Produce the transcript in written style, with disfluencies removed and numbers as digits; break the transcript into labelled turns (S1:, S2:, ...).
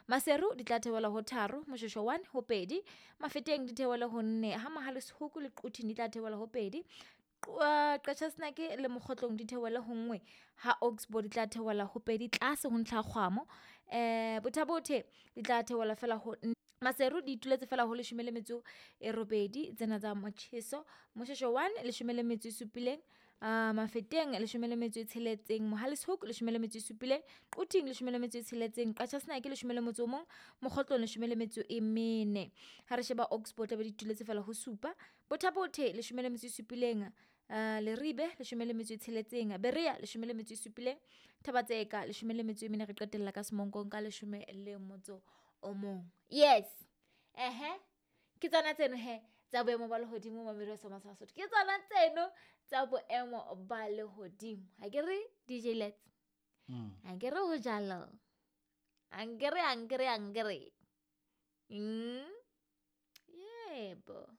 S1: Maseru di tla theohela ho 3, Moshweshwe 1 ho 2, Mafeteng di theohela ho 4, ha Mohale's-Hoek le Quthin di tla theohela ho 2, Qasha Snake le Mokgotlong di theohela ho 1, ha Oksburg di tla theohela ho 2 tlase ho Ntlha Kgwamo, Bothabothe di tla theohela fela ho 4. Maseru di ituletse fela ho 18 tsena tsa Motjheso, Moshweshwe 1 17, Mafeteng 16, Mohale's-Hoek 17, Quthin 16, Qasha Snake 11, Mokgotlong 14. Ha re sheba Oksburg tla be di ituletse fela ho 7, Bothabothe 17, Leribe 16, Berea 17, Thabatseka 14, re qetella ka Semonkong ka 11. Yes. Ke tsona tseno tsa boemo ba lehodimo Mamelodi Soma sa Sotho. Ke tsona tseno tsa boemo ba lehodimo. Ha ke re DJ Let's. Ha ke re ho jalo. Angere. Yebo.